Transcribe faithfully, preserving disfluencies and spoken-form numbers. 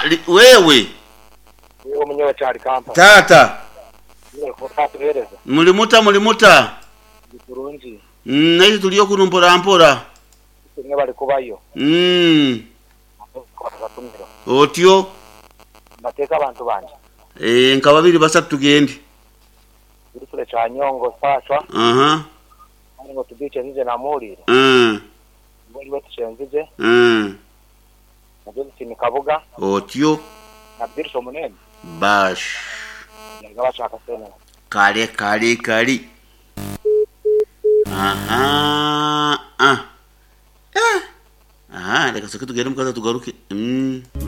li, wewe Wewe mwenyewe chari kampa. tata Wewe mulimuta mulimuta Kurunji. mm nayi tuliyo kunumbora mpora Mwe bali kubayo. mm otyo Bateka abantu banje. eh nkababiri basatu tugende Bisule cha nyongo sasa. aha Ngo tubiche nje na muri. mm Bali batishenze. mm Nabyo sini kabuga. otyo Na birso munene. bash Ngawa chaka sene. kale kale kale aha ah aha reka sake tugende mukaza tugaruke mm